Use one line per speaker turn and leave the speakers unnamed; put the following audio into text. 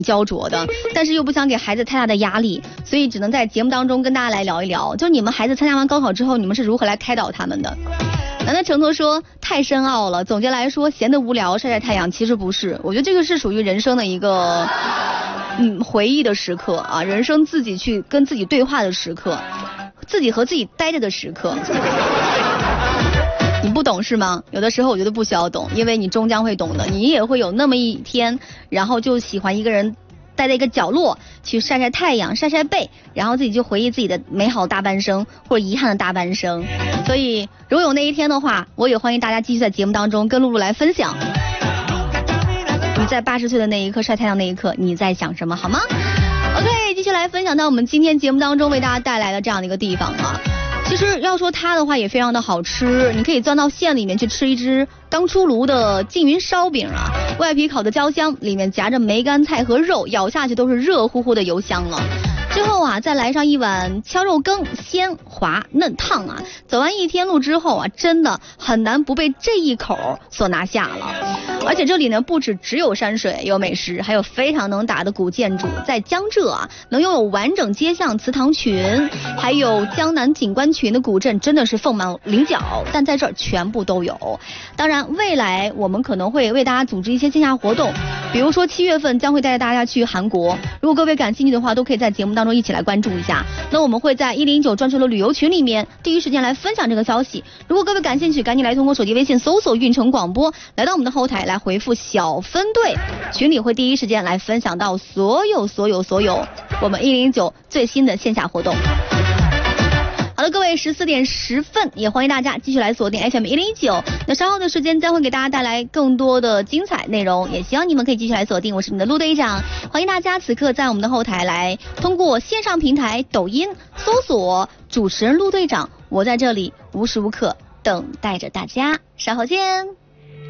焦灼的，但是又不想给孩子太大的压力，所以只能在节目当中跟大家来聊一聊，就你们孩子参加完高考之后，你们是如何来开导他们的。难道承诺说太深奥了，总结来说闲得无聊晒晒太阳，其实不是，我觉得这个是属于人生的一个回忆的时刻啊，人生自己去跟自己对话的时刻，自己和自己待着的时刻。你不懂是吗？有的时候我觉得不需要懂，因为你终将会懂的，你也会有那么一天，然后就喜欢一个人待在一个角落去晒晒太阳晒晒背，然后自己就回忆自己的美好大半生或者遗憾的大半生。所以如果有那一天的话，我也欢迎大家继续在节目当中跟露露来分享你在80岁的那一刻晒太阳那一刻你在想什么，好吗？ OK， 继续来分享到我们今天节目当中为大家带来的这样的一个地方啊。其实要说它的话也非常的好吃，你可以钻到馅里面去吃一只刚出炉的缙云烧饼啊，外皮烤的焦香，里面夹着梅干菜和肉，咬下去都是热乎乎的油香了。之后啊，再来上一碗敲肉羹，鲜滑嫩烫啊！走完一天路之后啊，真的很难不被这一口所拿下了。而且这里呢，不只有山水有美食，还有非常能打的古建筑。在江浙啊，能拥有完整街巷祠堂群，还有江南景观群的古镇，真的是凤毛麟角。但在这儿全部都有。当然，未来我们可能会为大家组织一些线下活动，比如说7月份将会带大家去韩国。如果各位感兴趣的话，都可以在节目当中一起来关注一下。那我们会在109专属的旅游群里面第一时间来分享这个消息。如果各位感兴趣，赶紧来通过手机微信搜索运城广播，来到我们的后台来回复小分队，群里会第一时间来分享到所有我们109最新的线下活动。好了，各位14点10分，也欢迎大家继续来锁定 FM 109。那稍后的时间将会给大家带来更多的精彩内容，也希望你们可以继续来锁定。我是你的陆队长，欢迎大家此刻在我们的后台来通过线上平台抖音搜索主持人陆队长，我在这里无时无刻等待着大家，稍后见。